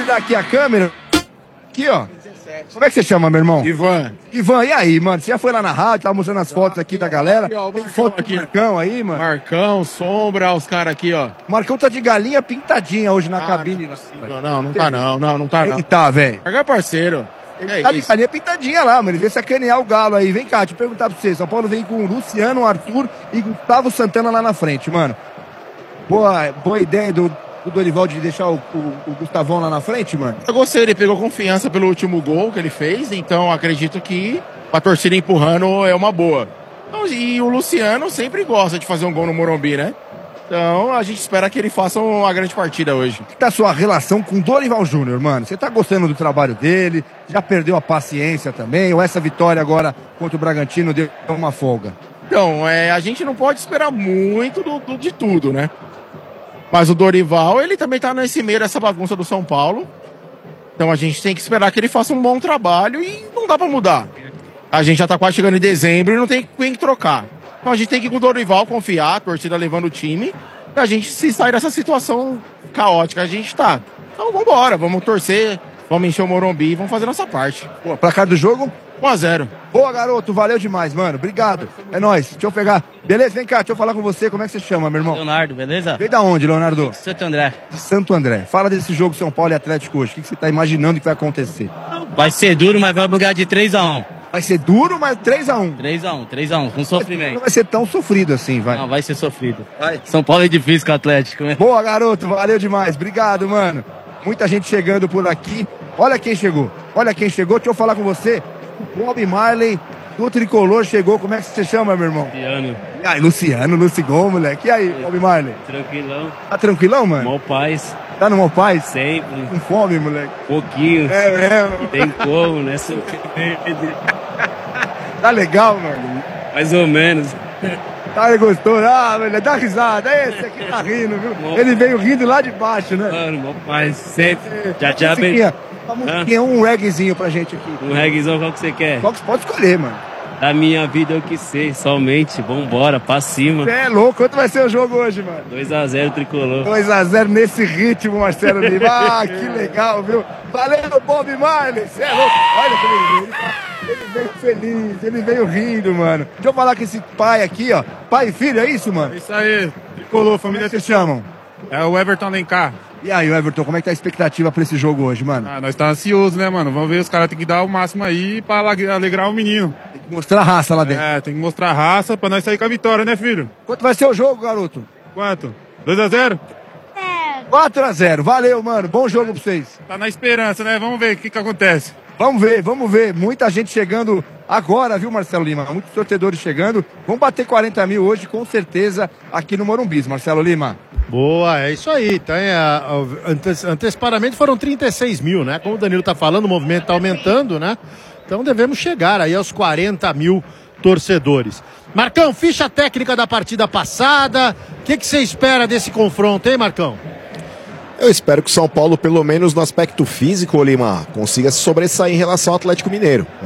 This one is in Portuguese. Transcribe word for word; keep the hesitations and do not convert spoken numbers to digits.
olhar aqui a câmera. Aqui, ó. Como é que você chama, meu irmão? Ivan. Ivan, e aí, mano? Você já foi lá na rádio, tava mostrando as fotos aqui da galera. Tem foto aqui, Marcão aí, mano. Marcão, Sombra, os caras aqui, ó. Marcão tá de galinha pintadinha hoje na ah, cabine. Não, não, não tá não, não, não tá não. Ele tá, velho. Marcão é parceiro. Ele é tá de isso. galinha pintadinha lá, mano. Ele veio sacanear o Galo aí. Vem cá, deixa eu perguntar pra você. São Paulo vem com o Luciano, o Arthur e Gustavo Santana lá na frente, mano. Boa, boa ideia do... o Dorival de deixar o, o, o Gustavão lá na frente, mano? Eu gostei, ele pegou confiança pelo último gol que ele fez, então acredito que a torcida empurrando é uma boa. Então, e o Luciano sempre gosta de fazer um gol no Morumbi, né? Então a gente espera que ele faça uma grande partida hoje. O que tá a sua relação com o Dorival Júnior, mano? Você tá gostando do trabalho dele? Já perdeu a paciência também? Ou essa vitória agora contra o Bragantino deu uma folga? Então, é, a gente não pode esperar muito do, do, de tudo, né? Mas o Dorival, ele também tá nesse meio dessa bagunça do São Paulo. Então a gente tem que esperar que ele faça um bom trabalho e não dá pra mudar. A gente já tá quase chegando em dezembro e não tem quem trocar. Então a gente tem que ir com o Dorival, confiar, a torcida levando o time, pra gente se sair dessa situação caótica que a gente tá. Então vambora, vamos torcer, vamos encher o Morumbi e vamos fazer nossa parte. Pô, placar do jogo? um a zero. Boa, garoto, valeu demais, mano. Obrigado. É nóis. Deixa eu pegar. Beleza? Vem cá, deixa eu falar com você. Como é que você chama, meu irmão? Leonardo, beleza? Veio da onde, Leonardo? Santo André. De Santo André. Fala desse jogo São Paulo e Atlético hoje. O que você tá imaginando que vai acontecer? Vai ser duro, mas vai bugar de três a um. Vai ser duro, mas três a um. três a um, três a um, com sofrimento. Não vai ser tão sofrido assim, vai. Não, vai ser sofrido. Vai. São Paulo é difícil com o Atlético, né? Boa, garoto, valeu demais. Obrigado, mano. Muita gente chegando por aqui. Olha quem chegou. Olha quem chegou. Deixa eu falar com você. O Bob Marley do Tricolor chegou. Como é que você chama, meu irmão? Luciano. E aí, Luciano, Lucigol, moleque. E aí, Bob Marley? Tranquilão. Tá tranquilão, mano? Mó paz. Tá no Mó Paz? Sempre. Com fome, moleque? Pouquinho. É mesmo. Tem como, né? Tá legal, mano? Mais ou menos. Tá gostoso. Ah, velho, dá risada. Esse aqui tá rindo, viu? Mó... Ele veio rindo lá de baixo, né? Mano, mó paz. Sempre. Já, já, bem. Uma musiquinha, um reggaezinho pra gente aqui. Um reggaezão, qual que você quer? Qual que você pode escolher, mano? Da minha vida eu que sei, somente. Vambora, pra cima. Você é louco. Quanto vai ser o jogo hoje, mano? dois a zero Tricolor. dois a zero nesse ritmo, Marcelo Lima. Ah, que legal, viu? Valeu, Bob Marley. Você é louco. Olha como ele veio. Ele veio feliz, ele veio rindo, mano. Deixa eu falar com esse pai aqui, ó. Pai e filho, é isso, mano? É isso aí. Tricolor, família. Como é que vocês chamam? É o Everton Alencar. E aí, Everton, como é que tá a expectativa pra esse jogo hoje, mano? Ah, nós tá ansiosos, né, mano? Vamos ver, os caras têm que dar o máximo aí pra alegrar o menino. Tem que mostrar raça lá dentro. É, tem que mostrar raça pra nós sair com a vitória, né, filho? Quanto vai ser o jogo, garoto? Quanto? dois a zero? quatro a zero. Valeu, mano. Bom jogo pra vocês. Tá na esperança, né? Vamos ver o que que acontece. Vamos ver, vamos ver. Muita gente chegando agora, viu, Marcelo Lima? Muitos sorteadores chegando. Vamos bater quarenta mil hoje, com certeza, aqui no Morumbi, Marcelo Lima. Boa, é isso aí. Tá, é, ante, antecipadamente foram trinta e seis mil, né? Como o Danilo tá falando, o movimento tá aumentando, né? Então devemos chegar aí aos quarenta mil torcedores. Marcão, ficha técnica da partida passada. O que que você espera desse confronto, hein, Marcão? Eu espero que o São Paulo, pelo menos no aspecto físico, Lima, consiga se sobressair em relação ao Atlético Mineiro.